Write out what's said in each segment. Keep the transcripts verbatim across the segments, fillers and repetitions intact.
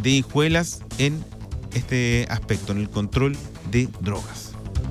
de hijuelas en este aspecto, en el control de drogas.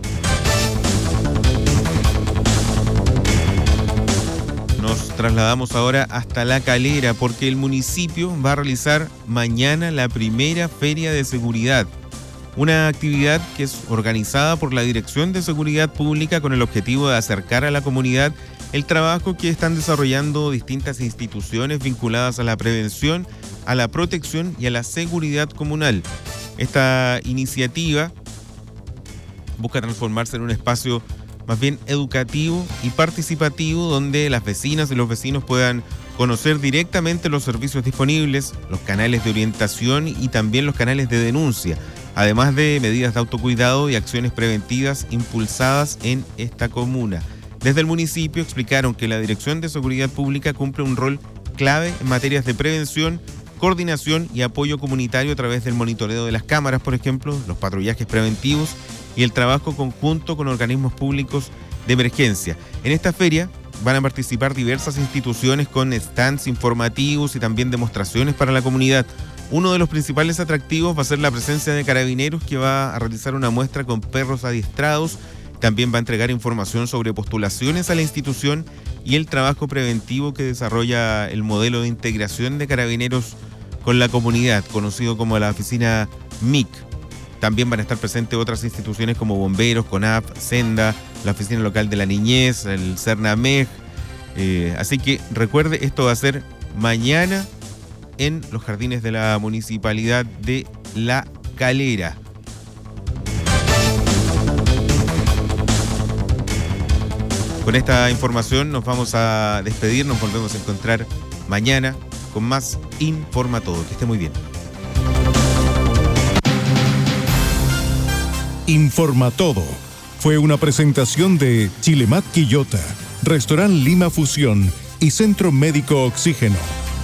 Nos trasladamos ahora hasta La Calera porque el municipio va a realizar mañana la primera Feria de Seguridad, una actividad que es organizada por la Dirección de Seguridad Pública con el objetivo de acercar a la comunidad el trabajo que están desarrollando distintas instituciones vinculadas a la prevención, a la protección y a la seguridad comunal. Esta iniciativa busca transformarse en un espacio más bien educativo y participativo donde las vecinas y los vecinos puedan conocer directamente los servicios disponibles, los canales de orientación y también los canales de denuncia, además de medidas de autocuidado y acciones preventivas impulsadas en esta comuna. Desde el municipio explicaron que la Dirección de Seguridad Pública cumple un rol clave en materias de prevención, coordinación y apoyo comunitario a través del monitoreo de las cámaras, por ejemplo, los patrullajes preventivos y el trabajo conjunto con organismos públicos de emergencia. En esta feria van a participar diversas instituciones con stands informativos y también demostraciones para la comunidad. Uno de los principales atractivos va a ser la presencia de carabineros, que va a realizar una muestra con perros adiestrados. También va a entregar información sobre postulaciones a la institución y el trabajo preventivo que desarrolla el modelo de integración de carabineros con la comunidad, conocido como la oficina M I C. También van a estar presentes otras instituciones como Bomberos, CONAF, Senda, la Oficina Local de la Niñez, el CERNAMEG. Eh, así que recuerde, esto va a ser mañana en los jardines de la Municipalidad de La Calera. Con esta información nos vamos a despedir, nos volvemos a encontrar mañana con más Informa Todo. Que esté muy bien. Informa Todo fue una presentación de Chilemat Quillota, Restaurant Lima Fusión y Centro Médico Oxígeno.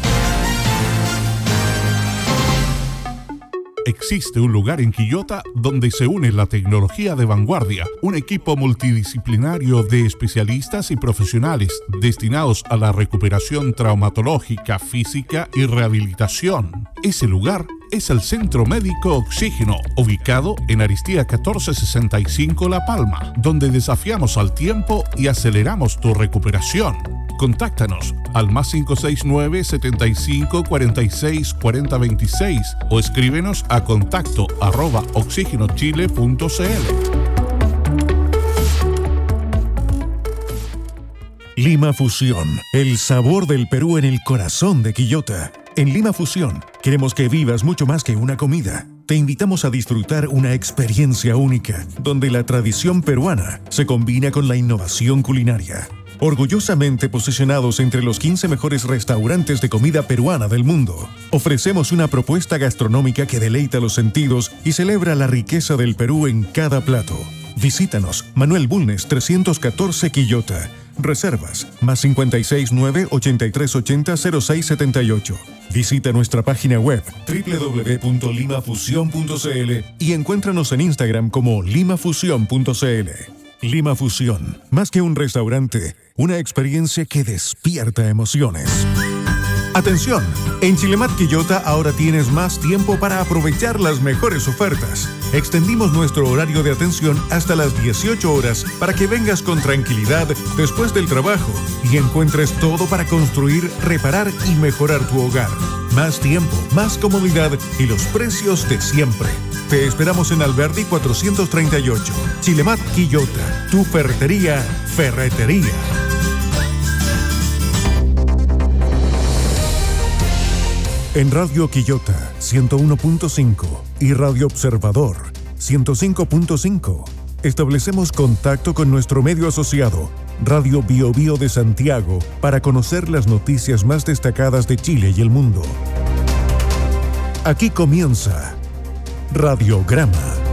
Existe un lugar en Quillota donde se une la tecnología de vanguardia, un equipo multidisciplinario de especialistas y profesionales destinados a la recuperación traumatológica, física y rehabilitación. Ese lugar es el Centro Médico Oxígeno, ubicado en Aristía catorce sesenta y cinco La Palma, donde desafiamos al tiempo y aceleramos tu recuperación. Contáctanos al más cinco seis nueve, setenta y cinco, cuarenta y seis, cuarenta veintiséis o escríbenos a contacto arroba oxígenochile punto cl. Lima Fusión, el sabor del Perú en el corazón de Quillota. En Lima Fusión queremos que vivas mucho más que una comida. Te invitamos a disfrutar una experiencia única, donde la tradición peruana se combina con la innovación culinaria. Orgullosamente posicionados entre los quince mejores restaurantes de comida peruana del mundo, ofrecemos una propuesta gastronómica que deleita los sentidos y celebra la riqueza del Perú en cada plato. Visítanos, Manuel Bulnes trescientos catorce Quillota. Reservas, más cincuenta y seis nueve, ochenta y tres ochenta, cero seis setenta y ocho. Visita nuestra página web doble u doble u doble u punto lima fusión punto cl y encuéntranos en Instagram como limafusión punto cl. Lima Fusión, más que un restaurante, una experiencia que despierta emociones. Atención, en Chilemat Quillota ahora tienes más tiempo para aprovechar las mejores ofertas. Extendimos nuestro horario de atención hasta las dieciocho horas para que vengas con tranquilidad después del trabajo y encuentres todo para construir, reparar y mejorar tu hogar. Más tiempo, más comodidad y los precios de siempre. Te esperamos en Alberdi cuatrocientos treinta y ocho. Chilemat Quillota, tu ferretería, ferretería. En Radio Quillota ciento uno punto cinco y Radio Observador ciento cinco punto cinco establecemos contacto con nuestro medio asociado, Radio Bio Bio de Santiago, para conocer las noticias más destacadas de Chile y el mundo. Aquí comienza Radiograma.